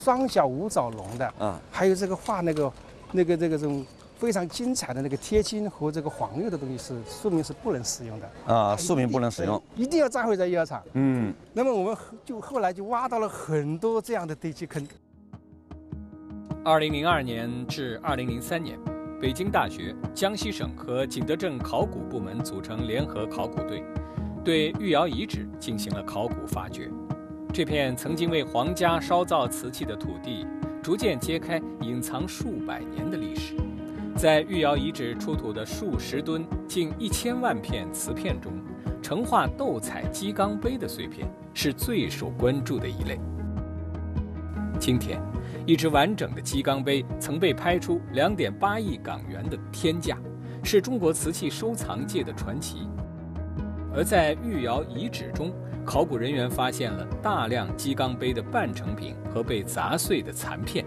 双脚五爪龙的，还有这个画这种非常精彩的那个贴金和这个黄釉的东西树民是不能使用的树民不能使用， 一定要栽回在1、2场。那么我们后来就挖到了很多这样的堆积坑。 2002年至2003年，北京大学、江西省和景德镇考古部门组成联合考古队，对玉窑遗址进行了考古发掘。这片曾经为皇家烧造瓷器的土地，逐渐揭开隐藏数百年的历史。在玉窑遗址出土的数十吨、近1000万片瓷片中，成化斗彩鸡缸杯的碎片是最受关注的一类。今天，一只完整的鸡缸杯曾被拍出2.8亿港元的天价，是中国瓷器收藏界的传奇。而在玉窑遗址中，考古人员发现了大量鸡缸杯的半成品和被砸碎的残片。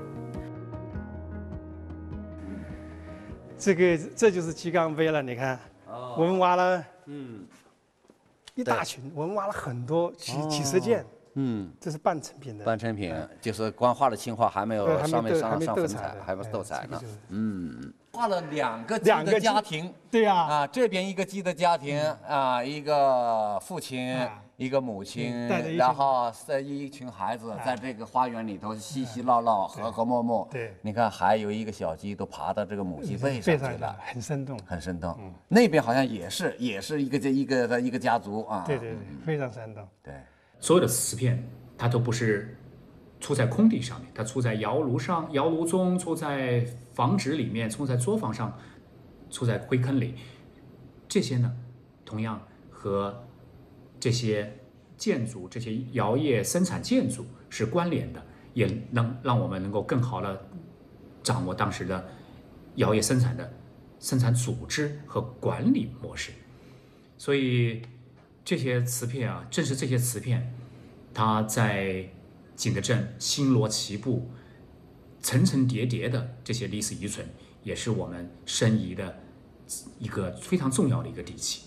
这就是鸡缸杯了，你看，我们挖了一大群，我们挖了很多几十件。这是半成品的。 半成品就是光画了青花，还没有上粉彩，还没斗彩呢。画了2个鸡的家庭。 对呀。 这边一个鸡的家庭一个父亲，一个母亲，然后一群孩子在这个花园里头嬉嬉闹闹，和和睦睦。 对。 你看，还有一个小鸡都爬到这个母鸡背上去了， 很生动， 很生动。那边好像也是一个家族啊。 对，非常生动。 对。 所有的瓷片，它都不是出在空地上面，它出在窑炉上、窑炉中，出在房址里面，出在作坊上，出在灰坑里。这些呢，同样和这些建筑、这些窑业生产建筑是关联的，也能让我们能够更好的掌握当时的窑业生产组织和管理模式。所以这些瓷片正是这些瓷片，它在景德镇星罗棋布、层层叠叠的这些历史遗存，也是我们申遗的一个非常重要的一个底气。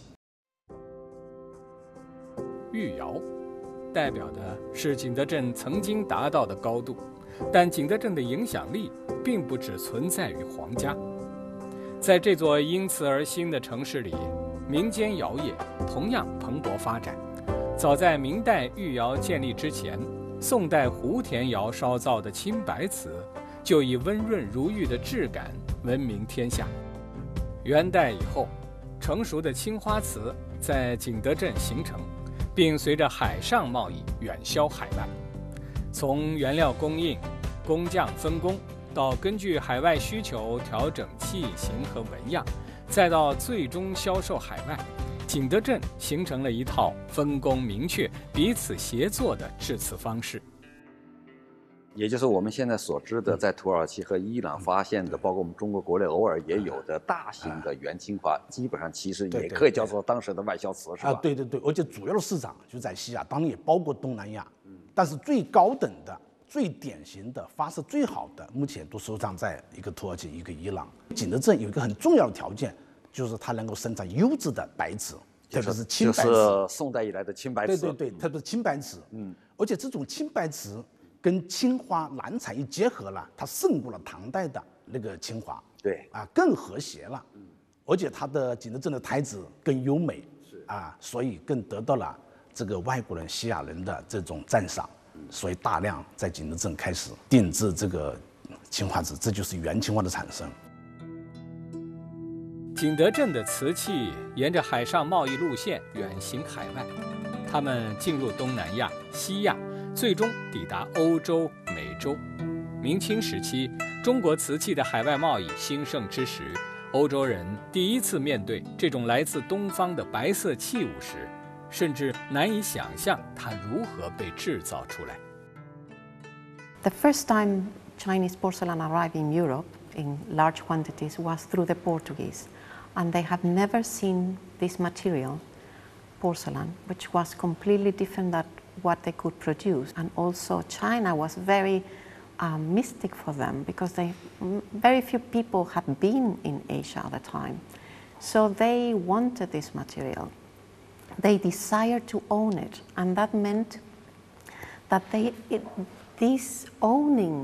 玉窑代表的是景德镇曾经达到的高度，但景德镇的影响力并不只存在于皇家。在这座因瓷而兴的城市里，民间窑业同样蓬勃发展。早在明代玉窑建立之前，宋代胡田窑烧造的青白瓷就以温润如玉的质感闻名天下。元代以后，成熟的青花瓷在景德镇形成，并随着海上贸易远销海外。从原料供应、工匠分工，到根据海外需求调整器型和纹样，再到最终销售海外，景德镇形成了一套分工明确、彼此协作的制瓷方式。 也就是我们现在所知的，在土耳其和伊朗发现的，包括我们中国国内偶尔也有的大型的原青花，基本上其实也可以叫做当时的外销瓷，是吧？ 对，而且主要的市场就在西亚，当然也包括东南亚。但是最高等的、最典型的、发色最好的，目前都收藏在一个土耳其、一个伊朗。景德镇有一个很重要的条件，就是它能够生产优质的白瓷，特别是青白瓷。 就是宋代以来的青白瓷。 对，特别是青白瓷。而且这种青白瓷跟青花蓝彩一结合了，它胜过了唐代的那个青花。 对更和谐了。而且它的景德镇的胎质更优美。所以更得到了这个外国人、西亚人的这种赞赏。所以大量在景德镇开始定制这个青花瓷，这就是原青花的产生。 景德镇的瓷器沿着海上贸易路线远行海外，它们进入东南亚、西亚，最终抵达欧洲、美洲。明清时期，中国瓷器的海外贸易兴盛之时，欧洲人第一次面对这种来自东方的白色器物时，甚至难以想象它如何被制造出来。 The first time Chinese porcelain arrived in Europe in large quantities was through the Portuguese, and they have never seen this material, porcelain, which was completely different than what they could produce. And also China was very mystic for them because very few people had been in Asia at the time. So they wanted this material. They desired to own it, and that meant that this owning